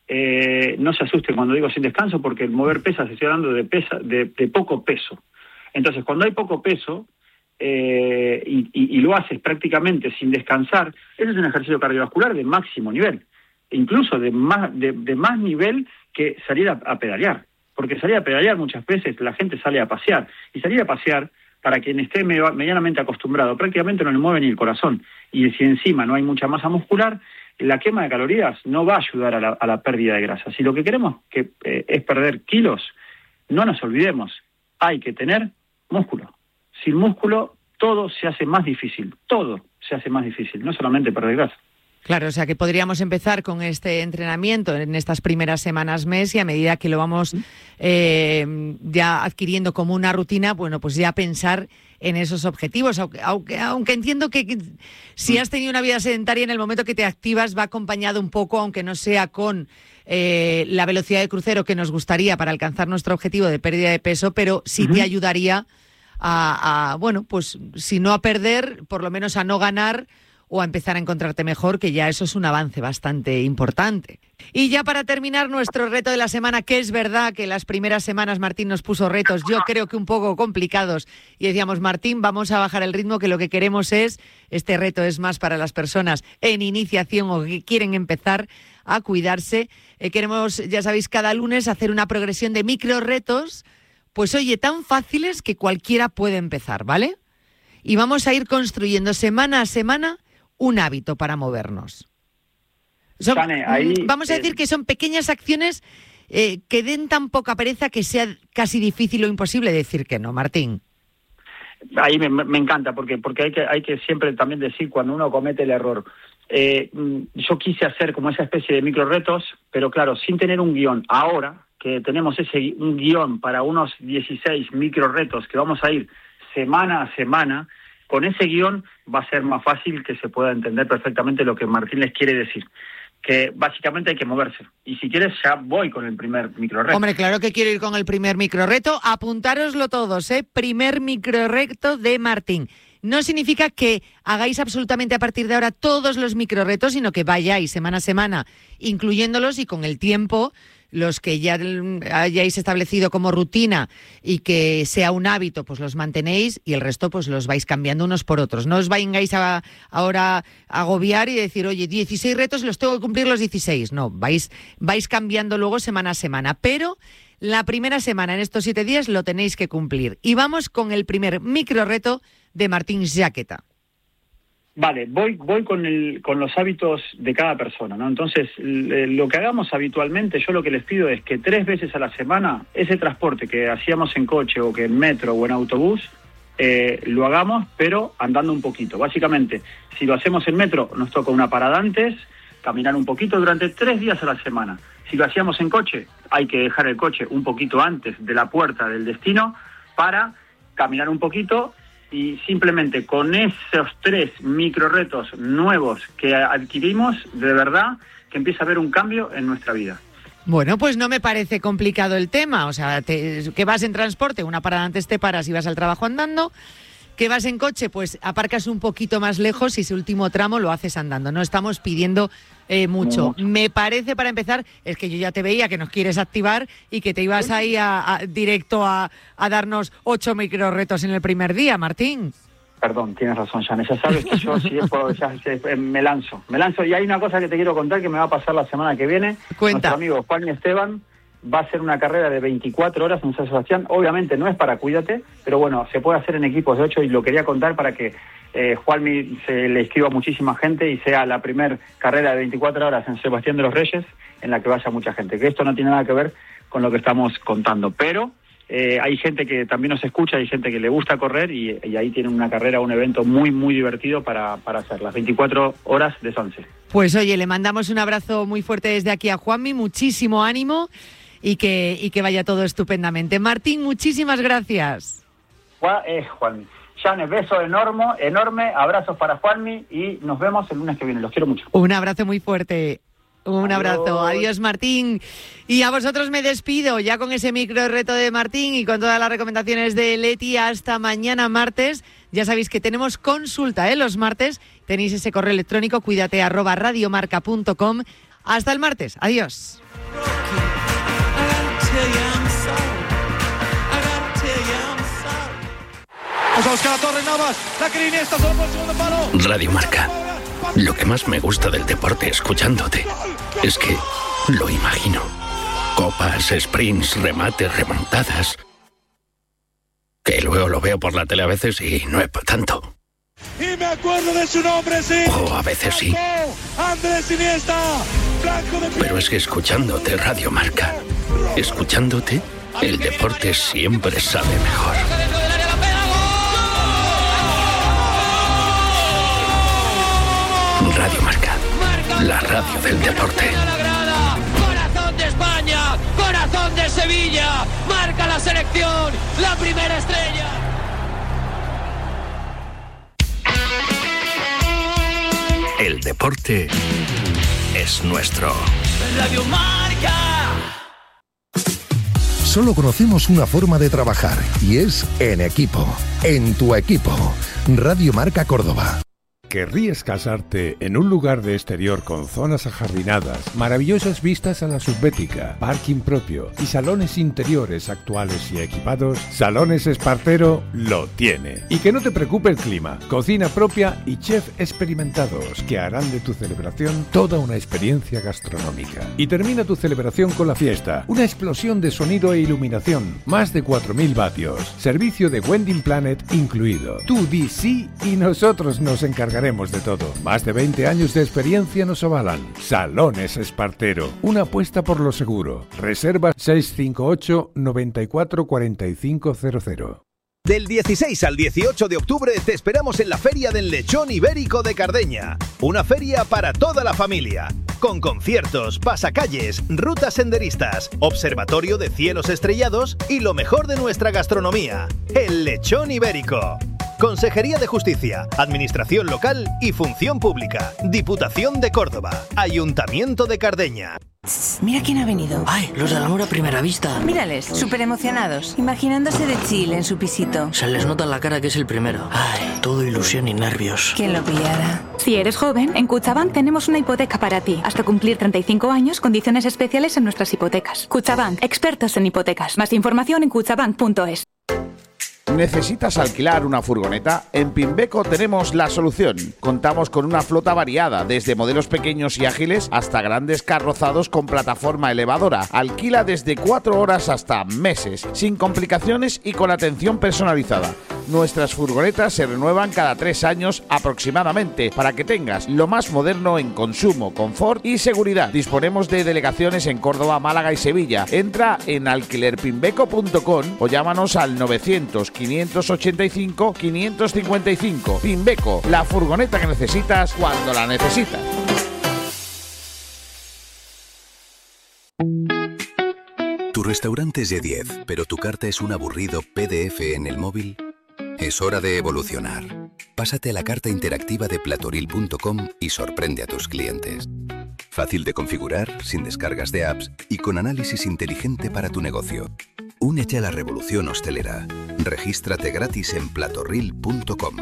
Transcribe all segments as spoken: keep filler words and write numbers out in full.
eh, no se asusten cuando digo sin descanso, porque el mover pesas, estoy hablando de, pesa, de, de poco peso. Entonces, cuando hay poco peso eh, y, y, y lo haces prácticamente sin descansar, ese es un ejercicio cardiovascular de máximo nivel, incluso de más, de, de más nivel que salir a, a pedalear. Porque salir a pedalear muchas veces la gente sale a pasear, y salir a pasear, para quien esté medianamente acostumbrado, prácticamente no le mueve ni el corazón, y si encima no hay mucha masa muscular, la quema de calorías no va a ayudar a la, a la pérdida de grasa. Si lo que queremos que, eh, es perder kilos, no nos olvidemos, hay que tener músculo. Sin músculo todo se hace más difícil, todo se hace más difícil, no solamente perder grasa. Claro, o sea que podríamos empezar con este entrenamiento en estas primeras semanas, mes, y a medida que lo vamos eh, ya adquiriendo como una rutina, bueno, pues ya pensar en esos objetivos, aunque, aunque, aunque entiendo que, que si has tenido una vida sedentaria, en el momento que te activas va acompañado un poco, aunque no sea con eh, la velocidad de crucero que nos gustaría para alcanzar nuestro objetivo de pérdida de peso, pero sí uh-huh. te ayudaría a, a, bueno, pues si no a perder, por lo menos a no ganar, o a empezar a encontrarte mejor, que ya eso es un avance bastante importante. Y ya para terminar, nuestro reto de la semana, que es verdad que las primeras semanas Martín nos puso retos, yo creo que un poco complicados, y decíamos, Martín, vamos a bajar el ritmo, que lo que queremos es, este reto es más para las personas en iniciación o que quieren empezar a cuidarse. Eh, queremos, ya sabéis, cada lunes hacer una progresión de micro retos, pues oye, tan fáciles que cualquiera puede empezar, ¿vale? Y vamos a ir construyendo semana a semana un hábito para movernos. Son, Sane, ahí, vamos a decir eh, que son pequeñas acciones eh, que den tan poca pereza que sea casi difícil o imposible decir que no, Martín. Ahí me, me encanta, porque porque hay que hay que siempre también decir cuando uno comete el error. Eh, yo quise hacer como esa especie de micro retos, pero claro, sin tener un guión. Ahora que tenemos ese un guión para unos dieciséis micro retos que vamos a ir semana a semana, con ese guión va a ser más fácil que se pueda entender perfectamente lo que Martín les quiere decir. Que básicamente hay que moverse. Y si quieres, ya voy con el primer microreto. Hombre, claro que quiero ir con el primer microreto. Apuntároslo todos, ¿eh? Primer microreto de Martín. No significa que hagáis absolutamente a partir de ahora todos los microretos, sino que vayáis semana a semana incluyéndolos, y con el tiempo los que ya hayáis establecido como rutina y que sea un hábito, pues los mantenéis, y el resto pues los vais cambiando unos por otros. No os vengáis a, ahora a agobiar y decir, oye, dieciséis retos los tengo que cumplir los dieciséis. No, vais, vais cambiando luego semana a semana, pero la primera semana en estos siete días lo tenéis que cumplir. Y vamos con el primer micro reto de Martín Jaqueta. Vale, voy voy con el con los hábitos de cada persona, ¿no? Entonces, lo que hagamos habitualmente, yo lo que les pido es que tres veces a la semana, ese transporte que hacíamos en coche o que en metro o en autobús, eh, lo hagamos, pero andando un poquito. Básicamente, si lo hacemos en metro, nos toca una parada antes, caminar un poquito durante tres días a la semana. Si lo hacíamos en coche, hay que dejar el coche un poquito antes de la puerta del destino para caminar un poquito. Y simplemente con esos tres micro retos nuevos que adquirimos, de verdad que empieza a haber un cambio en nuestra vida. Bueno, pues no me parece complicado el tema. O sea, te, que vas en transporte, una parada antes te paras y vas al trabajo andando. Que vas en coche, pues aparcas un poquito más lejos y ese último tramo lo haces andando. No estamos pidiendo eh, mucho. mucho. Me parece, para empezar, es que yo ya te veía que nos quieres activar y que te ibas ahí a, a, directo a, a darnos ocho micro retos en el primer día, Martín. Perdón, tienes razón, Jane. Ya sabes que yo si es por, ya, ya, me lanzo. Me lanzo y hay una cosa que te quiero contar que me va a pasar la semana que viene. Cuenta. Nuestro amigo Juan y Esteban va a hacer una carrera de veinticuatro horas en San Sebastián. Obviamente no es para Cuídate, pero bueno, se puede hacer en equipos de ocho y lo quería contar para que eh, Juanmi se le escriba a muchísima gente y sea la primer carrera de veinticuatro horas en Sebastián de los Reyes en la que vaya mucha gente. Que esto no tiene nada que ver con lo que estamos contando, pero eh, hay gente que también nos escucha, hay gente que le gusta correr y, y ahí tienen una carrera, un evento muy, muy divertido para, para hacer las veinticuatro horas de Sanse. Pues oye, le mandamos un abrazo muy fuerte desde aquí a Juanmi, muchísimo ánimo. Y que, y que vaya todo estupendamente. Martín, muchísimas gracias. Juan, eh, Juanmi. Jane, beso enorme, enorme, abrazos para Juanmi y nos vemos el lunes que viene. Los quiero mucho. Un abrazo muy fuerte. Un Adiós. abrazo. Adiós, Martín. Y a vosotros me despido ya con ese micro reto de Martín y con todas las recomendaciones de Leti. Hasta mañana martes. Ya sabéis que tenemos consulta, ¿eh? Los martes tenéis ese correo electrónico cuídate arroba radiomarca punto com. Hasta el martes. Adiós. Vamos a buscar a Torres Navas. La que Iniesta solo por el segundo palo. Radio Marca. Lo que más me gusta del deporte escuchándote es que lo imagino. Copas, sprints, remates, remontadas. Que luego lo veo por la tele a veces y no es para tanto. Y me acuerdo de su nombre, sí. O a veces sí. Andrés Iniesta. Blanco de... Pero es que escuchándote Radio Marca, escuchándote, el deporte siempre sabe mejor. Radio Marca, la radio del deporte. Corazón de España, corazón de Sevilla, marca la selección, la primera estrella. El deporte es nuestro. Radio Marca. Solo conocemos una forma de trabajar y es en equipo, en tu equipo. Radio Marca Córdoba. ¿Querrías casarte en un lugar de exterior con zonas ajardinadas, maravillosas vistas a la subbética, parking propio y salones interiores actuales y equipados? Salones Espartero lo tiene. Y que no te preocupe el clima, cocina propia y chef experimentados que harán de tu celebración toda una experiencia gastronómica. Y termina tu celebración con la fiesta, una explosión de sonido e iluminación, más de cuatro mil vatios, servicio de Wedding Planet incluido. Tú di sí y nosotros nos encargaremos de todo. Más de veinte años de experiencia nos avalan. Salones Espartero, una apuesta por lo seguro. Reserva seis cinco ocho, nueve cuatro cuatro cinco cero cero. Del dieciséis al dieciocho de octubre te esperamos en la Feria del Lechón Ibérico de Cardeña. Una feria para toda la familia. Con conciertos, pasacalles, rutas senderistas, observatorio de cielos estrellados y lo mejor de nuestra gastronomía. El Lechón Ibérico. Consejería de Justicia, Administración Local y Función Pública. Diputación de Córdoba. Ayuntamiento de Cardeña. Mira quién ha venido. ¡Ay! Los del amor a primera vista. Mírales, súper emocionados, imaginándose de chill en su pisito. Se les nota en la cara que es el primero. ¡Ay! Todo ilusión y nervios. ¿Quién lo pillara? Si eres joven, en Cuchabank tenemos una hipoteca para ti. Hasta cumplir treinta y cinco años, condiciones especiales en nuestras hipotecas. Cuchabank, expertos en hipotecas. Más información en cuchabank punto es. ¿Necesitas alquilar una furgoneta? En Pimbeco tenemos la solución. Contamos con una flota variada, desde modelos pequeños y ágiles hasta grandes carrozados con plataforma elevadora. Alquila desde cuatro horas hasta meses, sin complicaciones y con atención personalizada. Nuestras furgonetas se renuevan cada tres años aproximadamente para que tengas lo más moderno en consumo, confort y seguridad. Disponemos de delegaciones en Córdoba, Málaga y Sevilla. Entra en alquiler pimbeco punto com o llámanos al novecientos, quinientos ochenta y cinco, quinientos cincuenta y cinco. Pimbeco, la furgoneta que necesitas cuando la necesitas. Tu restaurante es de diez, pero tu carta es un aburrido P D F en el móvil. Es hora de evolucionar. Pásate a la carta interactiva de platoril punto com y sorprende a tus clientes. Fácil de configurar, sin descargas de apps y con análisis inteligente para tu negocio. Únete a la revolución hostelera. Regístrate gratis en platoril punto com.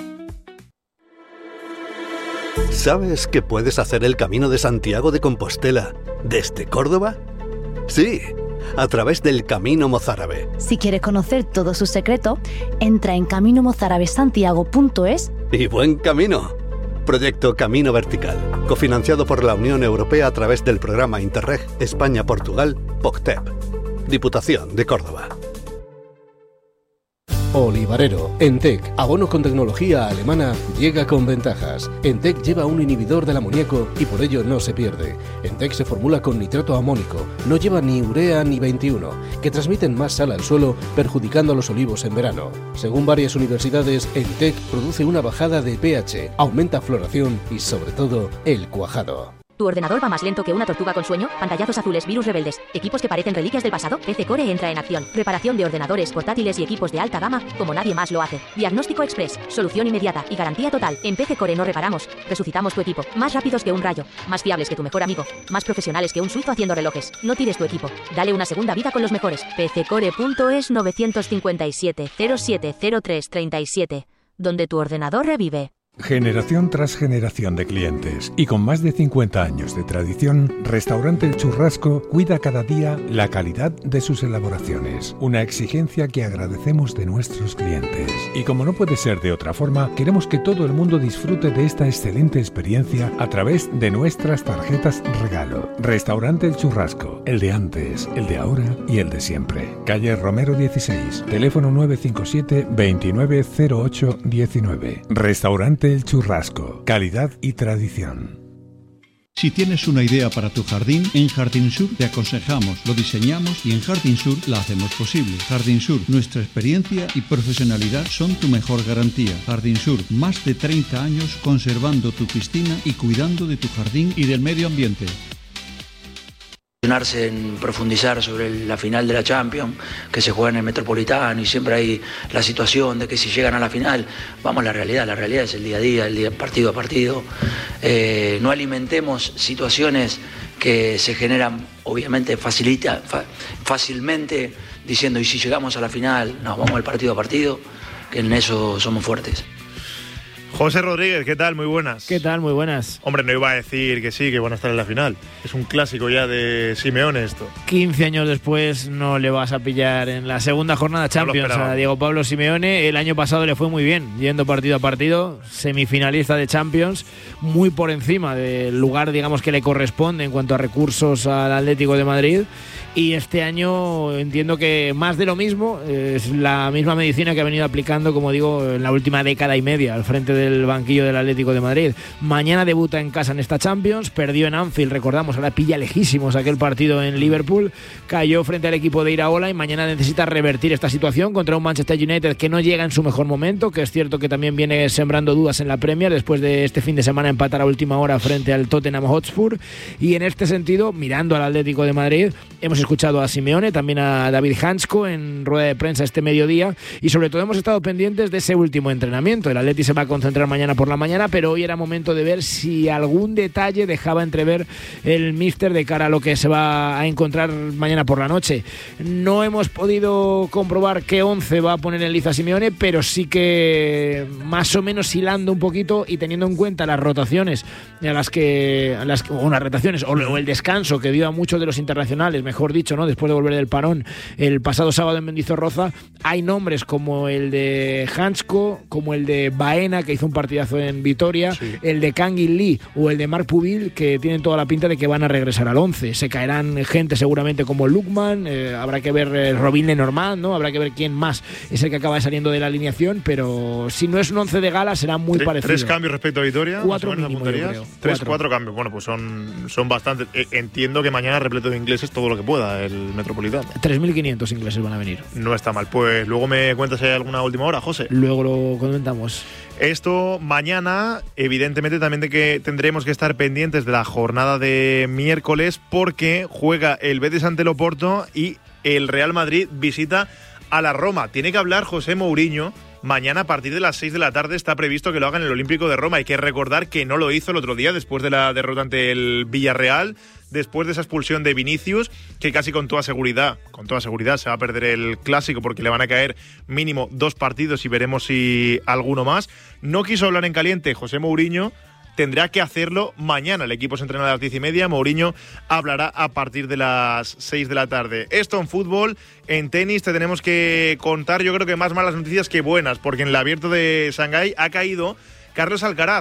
¿Sabes que puedes hacer el Camino de Santiago de Compostela desde Córdoba? Sí, a través del Camino Mozárabe. Si quieres conocer todo su secreto, entra en camino mozárabe santiago punto es. Y buen camino. Proyecto Camino Vertical, cofinanciado por la Unión Europea a través del programa Interreg España-Portugal, P O C T E P. Diputación de Córdoba. Olivarero, Entec, abono con tecnología alemana, llega con ventajas. Entec lleva un inhibidor del amoníaco y por ello no se pierde. Entec se formula con nitrato amónico, no lleva ni urea ni veintiuno, que transmiten más sal al suelo, perjudicando a los olivos en verano. Según varias universidades, Entec produce una bajada de pH, aumenta floración y sobre todo el cuajado. ¿Tu ordenador va más lento que una tortuga con sueño? Pantallazos azules, virus rebeldes, equipos que parecen reliquias del pasado. P C Core entra en acción. Reparación de ordenadores, portátiles y equipos de alta gama como nadie más lo hace. Diagnóstico express, solución inmediata y garantía total. En P C Core no reparamos, resucitamos tu equipo. Más rápidos que un rayo, más fiables que tu mejor amigo, más profesionales que un suizo haciendo relojes. No tires tu equipo, dale una segunda vida con los mejores. P C Core punto es nueve cinco siete, cero siete cero tres tres siete, donde tu ordenador revive. Generación tras generación de clientes y con más de cincuenta años de tradición, Restaurante El Churrasco cuida cada día la calidad de sus elaboraciones, una exigencia que agradecemos de nuestros clientes. Y como no puede ser de otra forma, queremos que todo el mundo disfrute de esta excelente experiencia a través de nuestras tarjetas regalo. Restaurante El Churrasco, el de antes, el de ahora y el de siempre. Calle Romero dieciséis, teléfono nueve cinco siete, veintinueve cero ocho diecinueve. Restaurante El Churrasco, calidad y tradición. Si tienes una idea para tu jardín, en Jardín Sur te aconsejamos, lo diseñamos y en Jardín Sur la hacemos posible. Jardín Sur, nuestra experiencia y profesionalidad son tu mejor garantía. Jardín Sur, más de treinta años conservando tu piscina y cuidando de tu jardín y del medio ambiente. En profundizar sobre la final de la Champions, que se juega en el Metropolitano, y siempre hay la situación de que si llegan a la final, vamos a la realidad, la realidad es el día a día, el día partido a partido. Eh, no alimentemos situaciones que se generan, obviamente, facilita, fa, fácilmente, diciendo, y si llegamos a la final, nos vamos al partido a partido, que en eso somos fuertes. José Rodríguez, ¿qué tal? Muy buenas. ¿Qué tal? Muy buenas. Hombre, no iba a decir que sí, que van a estar en la final. Es un clásico ya de Simeone esto. quince años después no le vas a pillar en la segunda jornada Champions no a Diego Pablo Simeone. El año pasado le fue muy bien, yendo partido a partido, semifinalista de Champions, muy por encima del lugar, digamos, que le corresponde en cuanto a recursos al Atlético de Madrid. Y este año entiendo que más de lo mismo, es la misma medicina que ha venido aplicando, como digo, en la última década y media al frente del banquillo del Atlético de Madrid. Mañana debuta en casa en esta Champions, perdió en Anfield, recordamos, ahora pilla lejísimos aquel partido en Liverpool, cayó frente al equipo de Iraola y mañana necesita revertir esta situación contra un Manchester United que no llega en su mejor momento, que es cierto que también viene sembrando dudas en la Premier después de este fin de semana empatar a última hora frente al Tottenham Hotspur. Y en este sentido, mirando al Atlético de Madrid, hemos escuchado a Simeone, también a David Hansko en rueda de prensa este mediodía, y sobre todo hemos estado pendientes de ese último entrenamiento. El Atleti se va a concentrar mañana por la mañana, pero hoy era momento de ver si algún detalle dejaba entrever el míster de cara a lo que se va a encontrar mañana por la noche. No hemos podido comprobar qué once va a poner en liza Simeone, pero sí que más o menos hilando un poquito y teniendo en cuenta las rotaciones a las que, a las, o unas rotaciones o, o el descanso que dio a muchos de los internacionales, mejor dicho, ¿no? Después de volver del parón el pasado sábado en Mendizorroza, hay nombres como el de Hansko, como el de Baena, que hizo un partidazo en Vitoria, sí. el de Kangin Lee o el de Marc Pubil, que tienen toda la pinta de que van a regresar al once. Se caerán gente seguramente como Lukman, eh, habrá que ver eh, Robin Lenormand, ¿no? Habrá que ver quién más es el que acaba saliendo de la alineación, pero si no es un once de gala será muy tres, parecido. Tres cambios respecto a Vitoria, cuatro mínimo, Tres, cuatro. cuatro cambios. Bueno, pues son, son bastantes. Eh, entiendo que mañana repleto de ingleses todo lo que pueda el Metropolitano. tres mil quinientos ingleses van a venir. No está mal. Pues luego me cuentas si hay alguna última hora, José. Luego lo comentamos. Esto mañana, evidentemente, también de que tendremos que estar pendientes de la jornada de miércoles, porque juega el Betis ante el Oporto y el Real Madrid visita a la Roma. Tiene que hablar José Mourinho. Mañana a partir de las seis de la tarde está previsto que lo haga en el Olímpico de Roma. Hay que recordar que no lo hizo el otro día después de la derrota ante el Villarreal, después de esa expulsión de Vinicius, que casi con toda seguridad, con toda seguridad se va a perder el Clásico porque le van a caer mínimo dos partidos y veremos si alguno más. No quiso hablar en caliente José Mourinho. Tendrá que hacerlo mañana. El equipo se entrena a las diez y media. Mourinho hablará a partir de las seis de la tarde. Esto en fútbol. En tenis te tenemos que contar, yo creo que más malas noticias que buenas, porque en el Abierto de Shanghái ha caído Carlos Alcaraz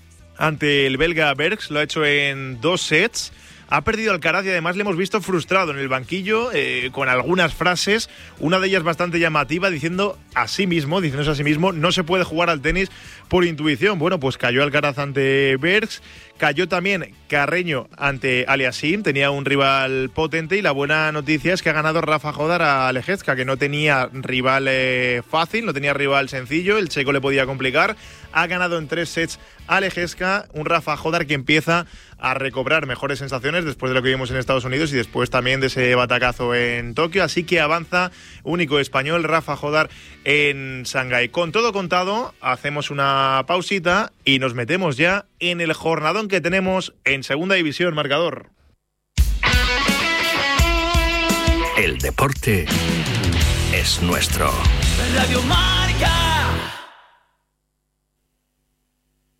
ante el belga Bergs. Lo ha hecho en dos sets. Ha perdido Alcaraz y además le hemos visto frustrado en el banquillo eh, con algunas frases, una de ellas bastante llamativa, diciendo a sí mismo, diciéndose a sí mismo, no se puede jugar al tenis por intuición. Bueno, pues cayó Alcaraz ante Bergs, cayó también Carreño ante Aliassime, tenía un rival potente, y la buena noticia es que ha ganado Rafa Jodar a Lejezka, que no tenía rival eh, fácil, no tenía rival sencillo, el checo le podía complicar. Ha ganado en tres sets a Lejezka, un Rafa Jodar que empieza a recobrar mejores sensaciones después de lo que vimos en Estados Unidos y después también de ese batacazo en Tokio, así que avanza único español Rafa Jodar en Shanghái. Con todo contado, hacemos una pausita y nos metemos ya en el jornadón que tenemos en Segunda División. Marcador. El deporte es nuestro. Radio Marca.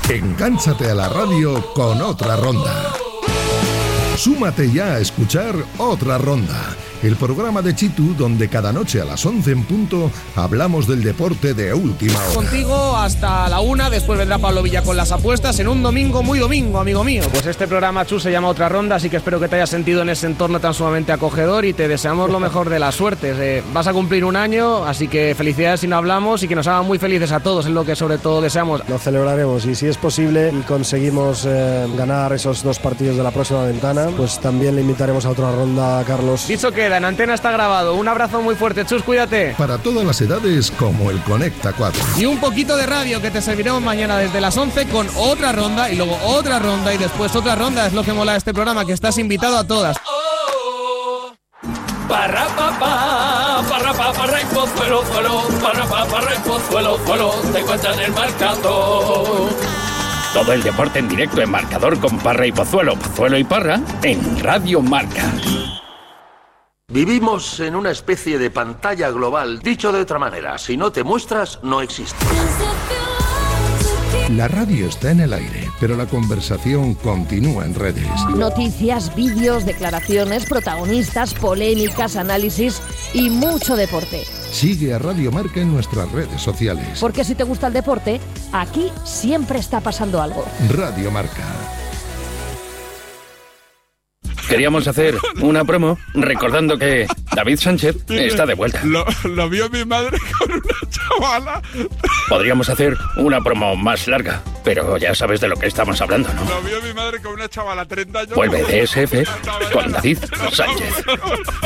Engánchate a la radio con Otra Ronda. Súmate ya a escuchar Otra Ronda, el programa de Chitu donde cada noche a las once en punto hablamos del deporte de última hora. Contigo hasta la una, después vendrá Pablo Villa con las apuestas en un domingo muy domingo, amigo mío. Pues este programa, Chus, se llama Otra Ronda, así que espero que te hayas sentido en ese entorno tan sumamente acogedor y te deseamos lo mejor de las suertes. Eh, vas a cumplir un año, así que felicidades si no hablamos y que nos hagan muy felices a todos, es lo que sobre todo deseamos. Lo celebraremos y si es posible y conseguimos eh, ganar esos dos partidos de la próxima ventana, pues también le invitaremos a Otra Ronda a Carlos. Dicho queda, en antena está grabado. Un abrazo muy fuerte, Chus, cuídate. Para todas las edades, como el Conecta cuatro. Y un poquito de radio que te serviremos mañana desde las once con Otra Ronda y luego otra ronda y después otra ronda. Es lo que mola de este programa, que estás invitado a todas. Parra papá, parra papá, parra y pozuelo, zuelo, parra papá, parra y pozuelo, zuelo, te cuentan el marcador. Todo el deporte en directo en Marcador con Parra y Pozuelo, Pozuelo y Parra en Radio Marca. Vivimos en una especie de pantalla global. Dicho de otra manera, si no te muestras, no existes. La radio está en el aire, pero la conversación continúa en redes. Noticias, vídeos, declaraciones, protagonistas, polémicas, análisis y mucho deporte. Sigue a Radio Marca en nuestras redes sociales. Porque si te gusta el deporte, aquí siempre está pasando algo. Radio Marca. Queríamos hacer una promo recordando que David Sánchez está de vuelta. Lo, lo vio mi madre con una chavala. Podríamos hacer una promo más larga, pero ya sabes de lo que estamos hablando, ¿no? Lo vio mi madre con una chavala, treinta años. Vuelve D S F con David Sánchez.